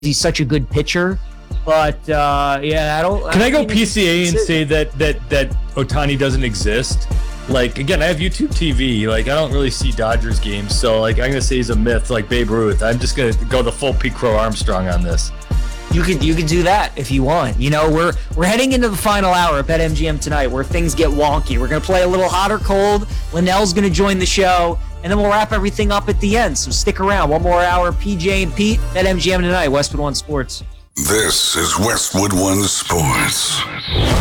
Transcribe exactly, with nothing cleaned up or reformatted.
he's such a good pitcher. But uh, yeah, I don't. Can I, I go mean, P C A and say that that that Ohtani doesn't exist? Like, again, I have YouTube T V. Like, I don't really see Dodgers games, so like I'm gonna say he's a myth, like Babe Ruth. I'm just gonna go the full Pete Crow Armstrong on this. You could you could do that if you want. You know, we're we're heading into the final hour at BetMGM tonight, where things get wonky. We're gonna play a little hot or cold. Linnell's gonna join the show, and then we'll wrap everything up at the end. So stick around. One more hour. P J and Pete, BetMGM tonight. Westwood One Sports. This is Westwood One Sports.